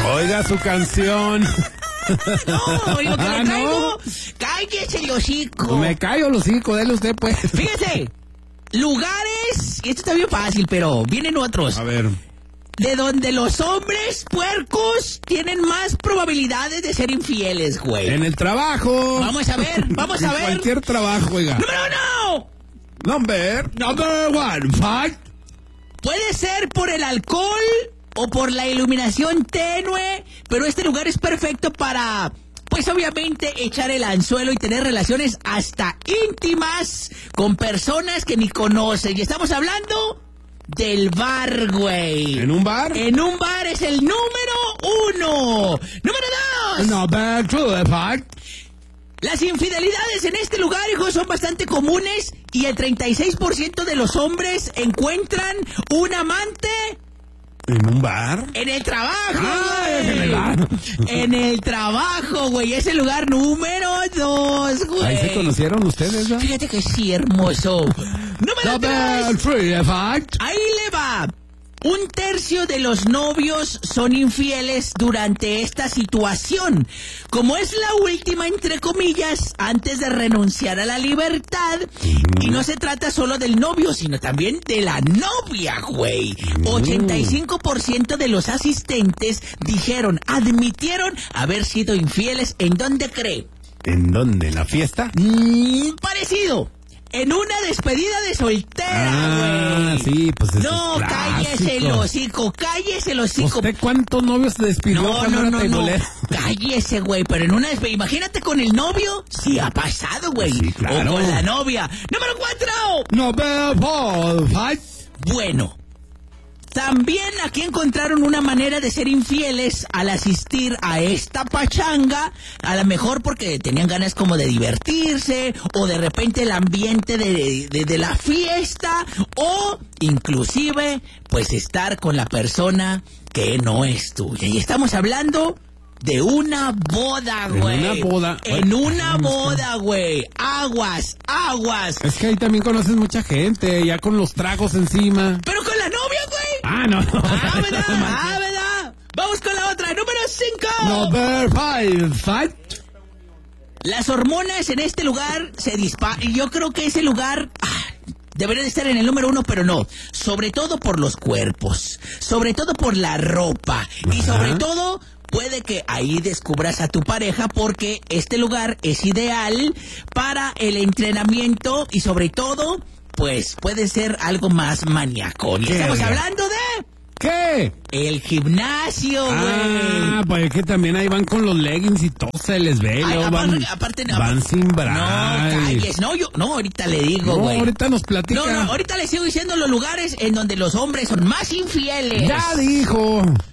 Oiga su canción. No, lo que le traigo, cállese el hocico. Me callo el hocico, dele usted pues. Fíjese, lugares, y esto está bien fácil, pero vienen otros. A ver. De donde los hombres puercos tienen más probabilidades de ser infieles, güey. En el trabajo. Vamos a ver. En cualquier trabajo, oiga. ¡Número 1! Number one, fight. Puede ser por el alcohol o por la iluminación tenue, pero este lugar es perfecto para, pues obviamente, echar el anzuelo y tener relaciones hasta íntimas con personas que ni conocen. Y estamos hablando del bar, güey. ¿En un bar? En un bar es el número 1. Número 2. Number two, fight. Las infidelidades en este lugar, hijos, son bastante comunes y el 36% de los hombres encuentran un amante ¿En un bar? en el trabajo. En el bar. En el trabajo, güey. Es el lugar número 2, güey. Ahí se conocieron ustedes, ¿no? Fíjate que sí, hermoso. Número 3. Three, fight. Ahí le va. 1/3 de los novios son infieles durante esta situación. Como es la última, entre comillas, antes de renunciar a la libertad. Y no se trata solo del novio, sino también de la novia, güey. 85% de los asistentes admitieron haber sido infieles. ¿En dónde cree? ¿En dónde? ¿En la fiesta? Parecido. En una despedida de soltera, güey. Sí, pues eso No, es cállese el hocico, cállese el hocico. ¿Usted cuántos novios se despidió cuando era teibolero? Cállese, güey, pero en una despedida, imagínate con el novio, sí ha pasado, güey. Sí, claro. O con la novia. Número 4. Number four, fight. Bueno, también aquí encontraron una manera de ser infieles al asistir a esta pachanga, a lo mejor porque tenían ganas como de divertirse, o de repente el ambiente de la fiesta, o inclusive pues estar con la persona que no es tuya. Y estamos hablando de una boda, güey. En una boda. En una boda, güey. Aguas. Es que ahí también conoces mucha gente, ya con los tragos encima. Pero con la novia, güey. No. ¿Verdad? Vamos con la otra. Número 5. Number five, fight. Las hormonas en este lugar se disparan. Y yo creo que ese lugar debería de estar en el número 1, pero no. Sobre todo por los cuerpos. Sobre todo por la ropa. Y sobre todo, puede que ahí descubras a tu pareja, porque este lugar es ideal para el entrenamiento y sobre todo, pues puede ser algo más maníaco. Y estamos hablando de... ¿Qué? El gimnasio, güey. Pues es que también ahí van con los leggings y todo se les ve. Van sin bra. No, calles. No, ahorita le digo, güey. No, ahorita nos platica. No, ahorita le sigo diciendo los lugares en donde los hombres son más infieles. Ya dijo.